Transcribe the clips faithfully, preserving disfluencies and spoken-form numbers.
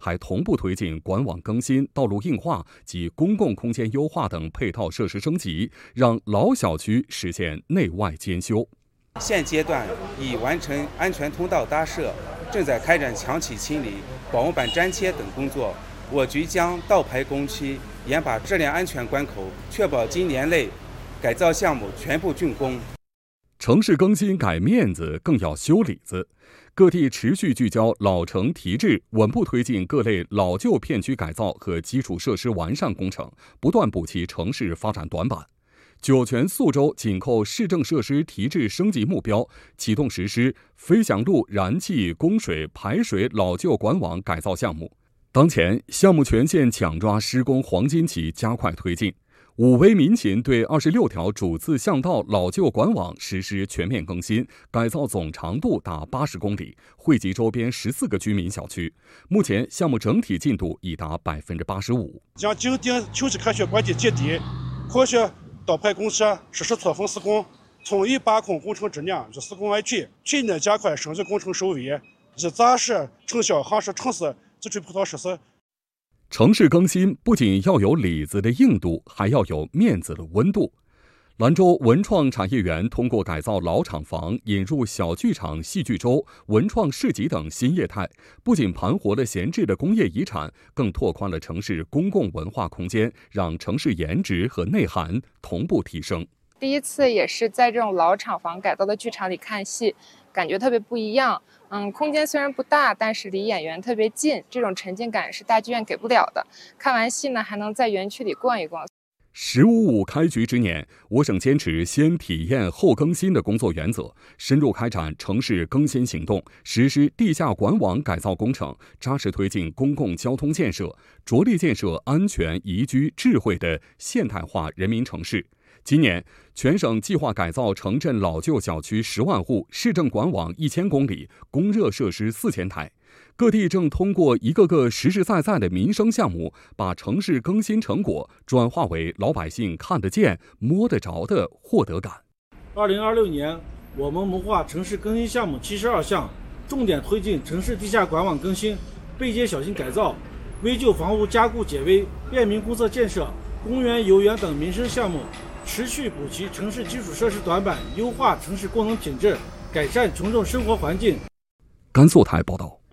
还同步推进管网更新、道路硬化及公共空间优化等配套设施升级，让老小区实现内外兼修。 现阶段已完成安全通道搭设，正在开展墙体清理、保温板粘贴等工作。我局将倒排工期，严把质量安全关口，确保今年内改造项目全部竣工。 城市更新改面子，更要修里子。各地持续聚焦老城提质，稳步推进各类老旧片区改造和基础设施完善工程，不断补齐城市发展短板。酒泉宿州紧扣市政设施提质升级目标，启动实施飞翔路燃气供水排水老旧管网改造项目。当前，项目全线抢抓施工黄金期，加快推进。武威民勤对二十六条主次巷道老旧管网实施全面更新，改造总长度达八十公里，惠及周边十四个居民小区。目前项目整体进度已达百分之八十五。 将紧盯秋季科学管地基地，科学倒排公测，实施错峰施工，统一把控工程质量与施工安全，全面加快升级工程收尾，以扎实承效夯实城市基础配套设施。 城市更新不仅要有里子的硬度，还要有面子的温度。兰州文创产业园通过改造老厂房，引入小剧场、戏剧周、文创市集等新业态，不仅盘活了闲置的工业遗产，更拓宽了城市公共文化空间，让城市颜值和内涵同步提升。 第一次也是在这种老厂房改造的剧场里看戏，感觉特别不一样。嗯，空间虽然不大，但是离演员特别近，这种沉浸感是大剧院给不了的。看完戏呢，还能在园区里逛一逛。 十五五开局之年，我省坚持先体验后更新的工作原则，深入开展城市更新行动，实施地下管网改造工程，扎实推进公共交通建设，着力建设安全、宜居、智慧的现代化人民城市。今年，全省计划改造城镇老旧小区十万户，市政管网一千公里，供热设施四千台。各地正通过一个个实实在在的民生项目，把城市更新成果转化为老百姓看得见、摸得着的获得感。 二零二六年，我们谋划城市更新项目七十二项，重点推进城市地下管网更新、背街小型改造、危旧房屋加固解危、便民公厕建设、公园游园等民生项目，持续补齐城市基础设施短板，优化城市功能品质，改善群众生活环境。 甘肃台报道。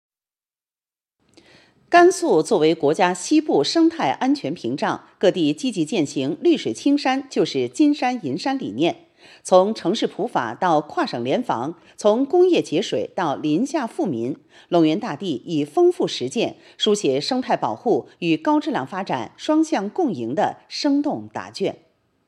甘肃作为国家西部生态安全屏障，各地积极践行绿水青山就是金山银山理念。从城市普法到跨省联防，从工业节水到林下富民，陇源大地以丰富实践书写生态保护与高质量发展双向共赢的生动答卷。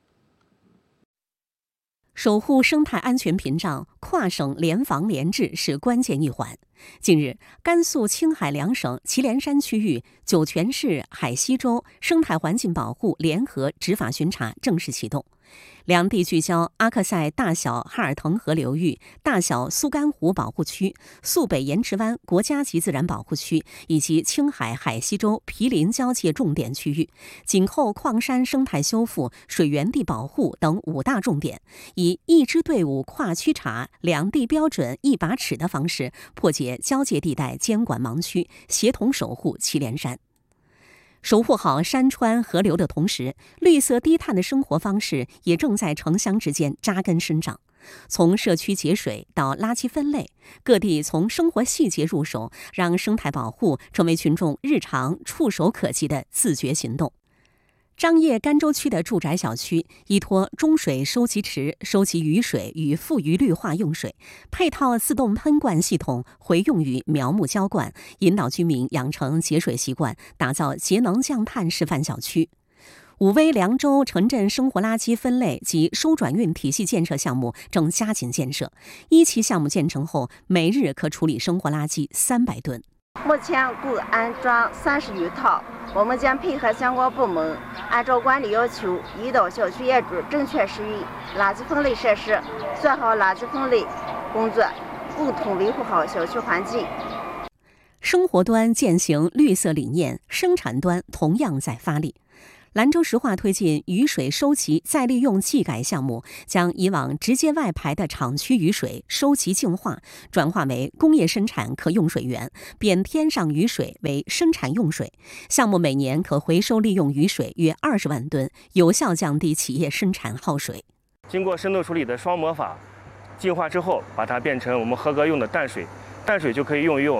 守护生态安全屏障，跨省联防联治是关键一环。近日，甘肃、青海两省祁连山区域酒泉市海西州生态环境保护联合执法巡查正式启动。两地聚焦阿克塞大小哈尔腾河流域、大小苏干湖保护区、肃北盐池湾国家级自然保护区以及青海海西州毗邻交界重点区域，紧扣矿山生态修复、水源地保护等五大重点，以一支队伍跨区查、两地标准一把尺的方式，破解交界地带监管盲区，协同守护祁连山。守护好山川河流的同时，绿色低碳的生活方式也正在城乡之间扎根生长。从社区节水到垃圾分类，各地从生活细节入手，让生态保护成为群众日常触手可及的自觉行动。张掖甘州区的住宅小区依托中水收集池收集雨水与富余绿化用水，配套自动喷灌系统回用于苗木浇灌，引导居民养成节水习惯，打造节能降碳示范小区。武威凉州城镇生活垃圾分类及收转运体系建设项目正加紧建设，一期项目建成后，每日可处理生活垃圾三百吨。 目前共安装三十余套，我们将配合相关部门，按照管理要求，引导小区业主正确使用垃圾分类设施，做好垃圾分类工作，共同维护好小区环境。 生活端践行绿色理念，生产端同样在发力。 兰州石化推进雨水收集再利用技改项目，将以往直接外排的厂区雨水收集净化，转化为工业生产可用水源，变天上雨水为生产用水。项目每年可回收利用雨水约二十万吨，有效降低企业生产耗水。 经过深度处理的双模法净化之后，把它变成我们合格用的淡水，淡水就可以用于我们